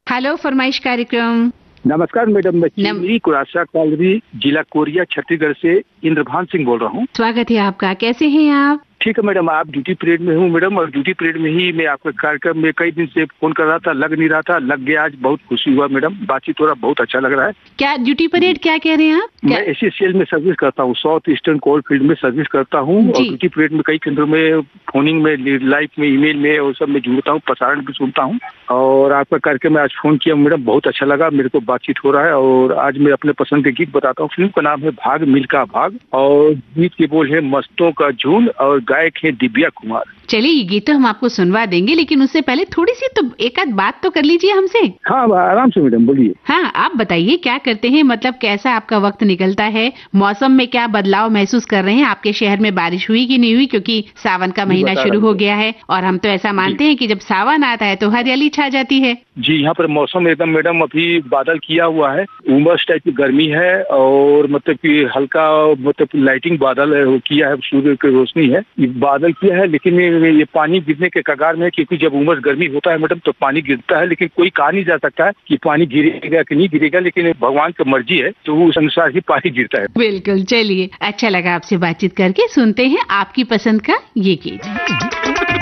Hello फरमाइश कार्यक्रम। नमस्कार मैडम, मैं चिमरी कुरासा कॉलोनी, जिला कोरिया, छत्तीसगढ़ से इंद्रभान सिंह बोल रहा हूँ। स्वागत है आपका। कैसे हैं आप? ठीक है मैडम, आप ड्यूटी पीरियड में हूँ मैडम, और ड्यूटी पीरियड में ही मैं आपके कार्यक्रम में कई दिन से फोन कर रहा था, लग नहीं रहा था, लग गया आज, बहुत खुशी हुआ मैडम। बातचीत हो रहा, बहुत अच्छा लग रहा है। क्या ड्यूटी पीरियड क्या कह रहे हैं आप? मैं एससीसीएल में सर्विस करता हूँ, साउथ ईस्टर्न कोल फील्ड में सर्विस करता हूँ, और ड्यूटी पीरियड में कई केंद्रों में फोनिंग में, लाइव में, ईमेल में और सब में जुड़ता हूँ, प्रसारण भी सुनता हूँ। और आपका कार्यक्रम में आज फोन किया मैडम, बहुत अच्छा लगा, मेरे को बातचीत हो रहा है। और आज मैं अपने पसंद के गीत बताता हूँ। फिल्म का नाम है भाग मिल्खा भाग, और गीत के बोल है मस्तों का झुंड, और गायक है दिव्या कुमार। चलिए, ये गीत तो हम आपको सुनवा देंगे, लेकिन उससे पहले थोड़ी सी तो एक आध बात तो कर लीजिए हमसे। हाँ, आराम से मैडम, बोलिए। हाँ, आप बताइए क्या करते हैं, मतलब कैसा आपका वक्त निकलता है, मौसम में क्या बदलाव महसूस कर रहे हैं? आपके शहर में बारिश हुई कि नहीं हुई? क्योंकि सावन का महीना शुरू हो गया है, और हम तो ऐसा मानते हैं कि जब सावन आता है तो हरियाली छा जाती है। जी, यहाँ पर मौसम एकदम मैडम अभी बादल किया हुआ है, उमस टाइप की गर्मी है, और मतलब कि हल्का मतलब लाइटिंग बादल किया है, सूर्य की रोशनी है, बादल किया है। लेकिन ये पानी गिरने के कगार में है, क्योंकि जब उमस गर्मी होता है मैडम तो पानी गिरता है, लेकिन कोई कहा नहीं जा सकता है कि पानी गिरेगा कि नहीं गिरेगा, लेकिन भगवान की मर्जी है, तो उस अनुसार ही पानी गिरता है। बिल्कुल। चलिए, अच्छा लगा आपसे बातचीत करके। सुनते हैं आपकी पसंद का ये गीत।